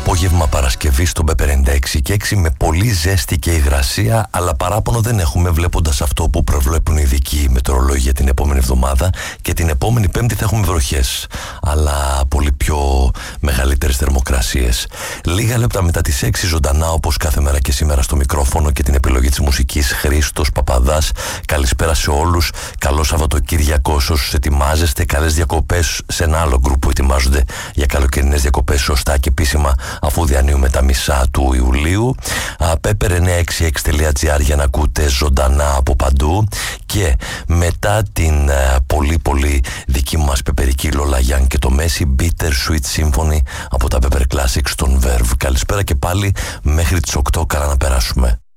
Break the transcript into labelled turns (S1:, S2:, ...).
S1: Απόγευμα Παρασκευή στον Π96 και 6 με πολύ ζέστη και υγρασία, αλλά παράπονο δεν έχουμε βλέποντας αυτό που προβλέπουν οι ειδικοί μετεωρολόγοι για την επόμενη εβδομάδα, και την επόμενη Πέμπτη θα έχουμε βροχές, αλλά πολύ πιο μεγαλύτερες θερμοκρασίες. Λίγα λεπτά μετά τις 6 ζωντανά όπως κάθε μέρα και σήμερα στο μικρόφωνο και την επιλογή της μουσικής Χρήστος Παπαδάς. Καλησπέρα σε όλους, καλό Σαββατοκύριακο όσους ετοιμάζεστε, καλές διακοπές σε ένα άλλο γκρουπ που ετοιμάζονται για καλοκαιρινές διακοπές σωστά και επίσημα, αφού διανύουμε τα μισά του Ιουλίου. Pepper966.gr για να ακούτε ζωντανά από παντού. Και μετά την πολύ δική μας πεπερική Lola Young και το Messi, Bitter Sweet Symphony από τα Pepper Classics στον Verve. Καλησπέρα και πάλι, μέχρι τις 8 καλά να περάσουμε.